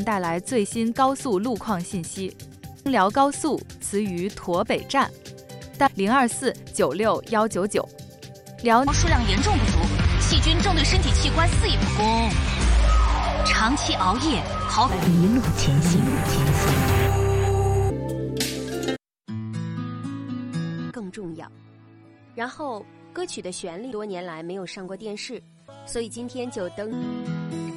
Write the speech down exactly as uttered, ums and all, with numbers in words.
带来最新高速路况信息。京辽高速辞于驼北站，但零二四九六幺九九。辽数量严重不足，细菌正对身体器官肆意不公，长期熬夜，好一路前行，前行更重要。然后歌曲的旋律多年来没有上过电视，所以今天就登。